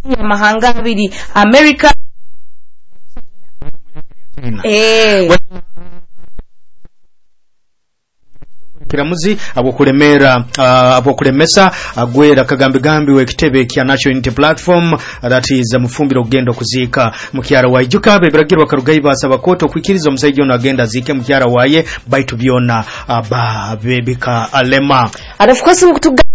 mahanga abiri America kiramuzi abokulemesa agwera kagambi gambi wekitebe kya National Unity Platform that is mufumbiro gendo kuziika mukyara wa ijuka bebiragirwa karugayi basaba koto kwikiriza omusajja ono agenda zike mukyara waye baitu byona ba bebika alema and of course